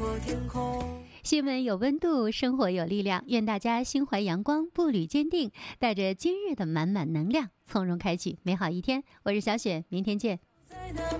阔天空。 新闻有温度，生活有力量。愿大家心怀阳光，步履坚定，带着今日的满满能量，从容开启美好一天。我是小雪，明天见。